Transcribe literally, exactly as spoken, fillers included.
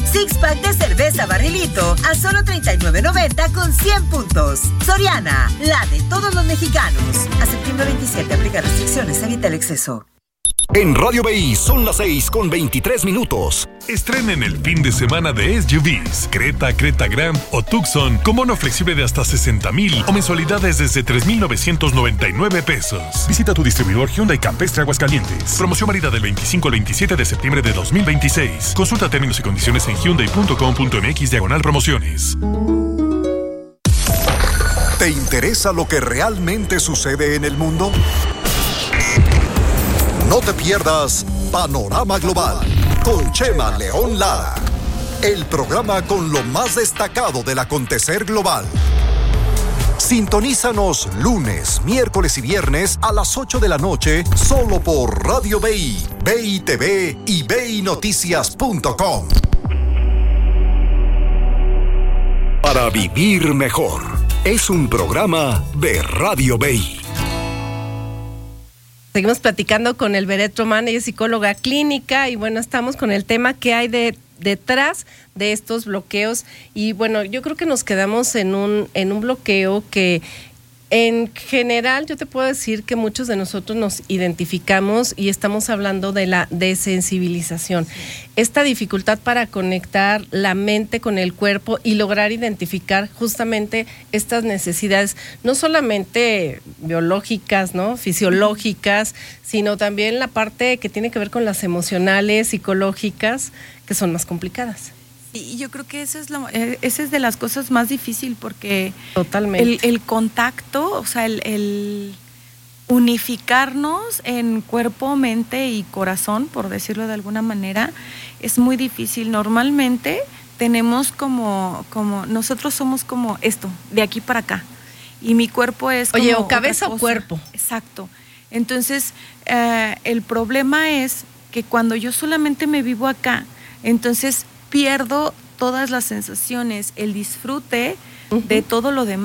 Six pack de cerveza Barrilito a solo treinta y nueve noventa con cien puntos. Soriana, la de todos los mexicanos. A septiembre veintisiete, aplica restricciones, evita el exceso. En Radio B I son las seis con veintitrés minutos. Estrenen el fin de semana de S U Vs, Creta, Creta Grand o Tucson con bono flexible de hasta sesenta mil o mensualidades desde tres mil novecientos noventa y nueve pesos. Visita tu distribuidor Hyundai Campestre Aguascalientes. Promoción válida del veinticinco al veintisiete de septiembre de dos mil veintiséis. Consulta términos y condiciones en hyundai punto com punto m x diagonal promociones. ¿Te interesa lo que realmente sucede en el mundo? No te pierdas Panorama Global con Chema León Lara, el programa con lo más destacado del acontecer global. Sintonízanos lunes, miércoles y viernes a las ocho de la noche solo por Radio B I, B I T V y B I Noticias punto com. Para vivir mejor, es un programa de Radio B I. Seguimos platicando con el Beret Román, ella es psicóloga clínica y bueno, estamos con el tema que hay de, detrás de estos bloqueos y bueno, yo creo que nos quedamos en un, en un bloqueo que en general yo te puedo decir que muchos de nosotros nos identificamos y estamos hablando de la desensibilización. Esta dificultad para conectar la mente con el cuerpo y lograr identificar justamente estas necesidades, no solamente biológicas, ¿no? Fisiológicas, sino también la parte que tiene que ver con las emocionales, psicológicas, que son más complicadas. Y yo creo que eso es lo, esa es de las cosas más difíciles porque totalmente el, el contacto, o sea, el, el unificarnos en cuerpo, mente y corazón, por decirlo de alguna manera, es muy difícil. Normalmente tenemos como, como nosotros somos como esto, de aquí para acá, y mi cuerpo es como Oye, o cabeza o cuerpo. Exacto. Entonces, eh, el problema es que cuando yo solamente me vivo acá, entonces pierdo todas las sensaciones, el disfrute uh-huh. de todo lo demás.